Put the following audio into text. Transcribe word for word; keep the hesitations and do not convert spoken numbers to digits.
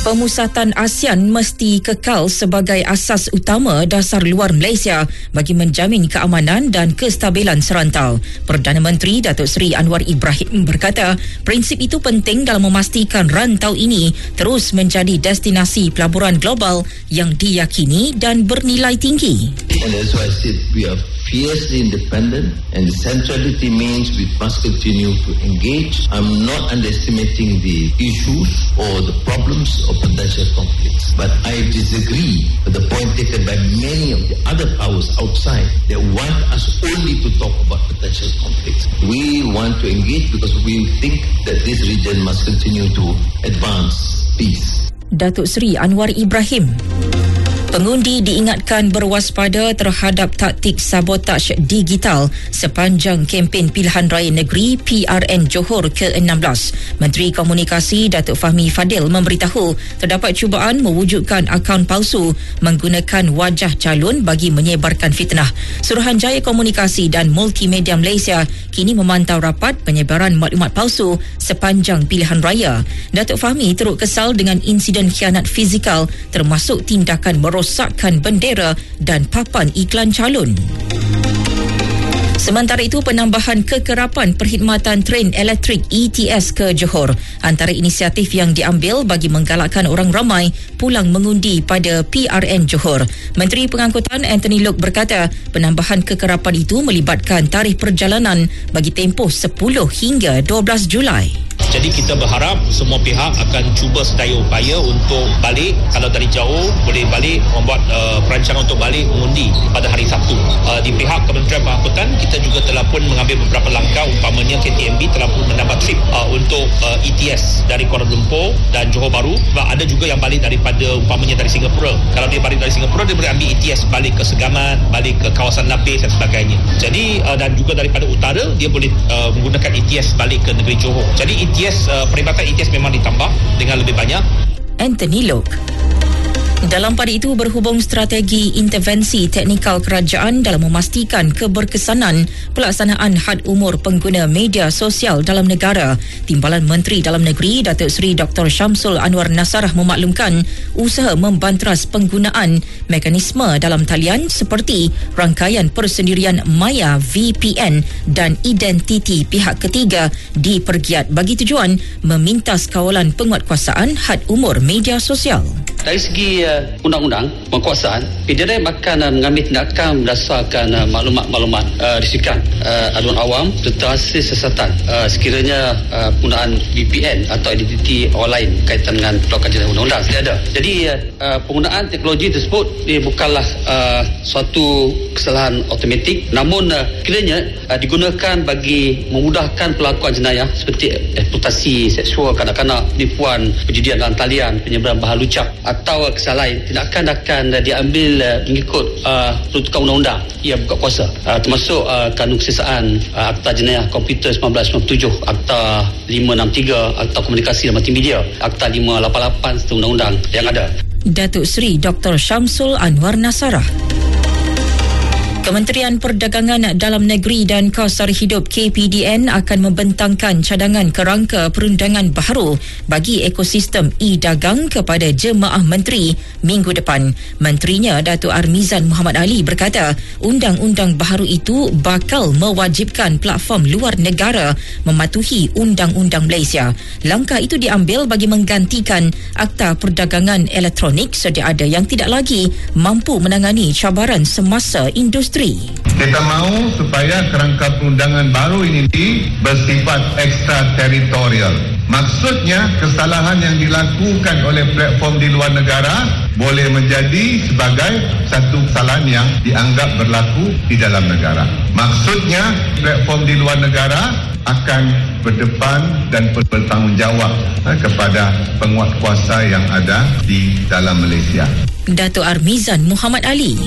Pemusatan ASEAN mesti kekal sebagai asas utama dasar luar Malaysia bagi menjamin keamanan dan kestabilan serantau. Perdana Menteri Datuk Seri Anwar Ibrahim berkata, prinsip itu penting dalam memastikan rantau ini terus menjadi destinasi pelaburan global yang diyakini dan bernilai tinggi. And that's why I said we are fiercely independent, and the centrality means we must continue to engage. I'm not underestimating the issues or the problems of potential conflicts, but I disagree with the point taken by many of the other powers outside that want us only to talk about potential conflicts. We want to engage because we think that this region must continue to advance peace. Datuk Seri Anwar Ibrahim. Pengundi diingatkan berwaspada terhadap taktik sabotaj digital sepanjang kempen pilihan raya negeri P R N Johor ke enam belas. Menteri Komunikasi Datuk Fahmi Fadil memberitahu terdapat cubaan mewujudkan akaun palsu menggunakan wajah calon bagi menyebarkan fitnah. Suruhanjaya Komunikasi dan Multimedia Malaysia kini memantau rapat penyebaran maklumat palsu sepanjang pilihan raya. Datuk Fahmi teruk kesal dengan insiden khianat fizikal termasuk tindakan merosakkan bendera dan papan iklan calon. Sementara itu, penambahan kekerapan perkhidmatan tren elektrik E T S ke Johor antara inisiatif yang diambil bagi menggalakkan orang ramai pulang mengundi pada P R N Johor. Menteri Pengangkutan Anthony Loke berkata, penambahan kekerapan itu melibatkan tarikh perjalanan bagi tempoh sepuluh hingga dua belas Julai. Jadi kita berharap semua pihak akan cuba sedaya upaya untuk balik, kalau dari jauh boleh balik, membuat uh, perancangan untuk balik mengundi pada hari Sabtu. Uh, di pihak Kementerian Pengangkutan, kita juga telah pun mengambil beberapa langkah, umpamanya K T M B telah pun mendapat trip uh, untuk uh, E T S dari Kuala Lumpur dan Johor Bahru. Sebab ada juga yang balik daripada umpamanya dari Singapura. Kalau dia balik dari Singapura, dia boleh ambil E T S balik ke Segamat, balik ke kawasan Lapis dan sebagainya. Jadi uh, dan juga daripada utara, dia boleh uh, menggunakan E T S balik ke negeri Johor. Jadi E T S, uh, peribatan E T S memang ditambah dengan lebih banyak. Anthony Loke. Dalam pada itu, berhubung strategi intervensi teknikal kerajaan dalam memastikan keberkesanan pelaksanaan had umur pengguna media sosial dalam negara, Timbalan Menteri Dalam Negeri Datuk Seri Doktor Syamsul Anwar Nasarah memaklumkan usaha membanteras penggunaan mekanisme dalam talian seperti rangkaian persendirian maya V P N dan identiti pihak ketiga dipergiat bagi tujuan memintas kawalan penguatkuasaan had umur media sosial. Dari segi uh, undang-undang penguasaan, P D R M akan uh, mengambil tindakan berdasarkan uh, maklumat-maklumat uh, risikan uh, aduan awam serta hasil siasatan uh, sekiranya uh, penggunaan V P N atau identiti orang lain berkaitan dengan pelakon jenayah undang-undang tidak ada. Jadi uh, penggunaan teknologi tersebut ia bukanlah uh, suatu kesalahan automatik, namun uh, kiranya uh, digunakan bagi memudahkan pelakuan jenayah seperti eksploitasi seksual kanak-kanak, penipuan, perjudian dalam talian, penyebaran bahan lucak atau kesalahan lain, tindakan akan diambil uh, mengikut uh, peruntukan undang-undang ia buka kuasa, uh, termasuk uh, kanun kesesaan, uh, Akta Jenayah Komputer seribu sembilan ratus sembilan puluh tujuh, Akta lima enam tiga, Akta Komunikasi dan Multimedia, Akta lima lapan lapan serta undang-undang yang ada. Datuk Seri Doktor Syamsul Anwar Nasarah. Kementerian Perdagangan Dalam Negeri dan Kos Sara Hidup K P D N akan membentangkan cadangan kerangka perundangan baharu bagi ekosistem e-dagang kepada jemaah menteri minggu depan. Menterinya Datuk Armizan Muhammad Ali berkata, undang-undang baharu itu bakal mewajibkan platform luar negara mematuhi undang-undang Malaysia. Langkah itu diambil bagi menggantikan Akta Perdagangan Elektronik sedia ada yang tidak lagi mampu menangani cabaran semasa industri. Kita mahu supaya kerangka perundangan baru ini bersifat ekstrateritorial. Maksudnya, kesalahan yang dilakukan oleh platform di luar negara boleh menjadi sebagai satu kesalahan yang dianggap berlaku di dalam negara. Maksudnya, platform di luar negara akan berdepan dan bertanggungjawab kepada penguatkuasa yang ada di dalam Malaysia. Datuk Armizan Muhammad Ali.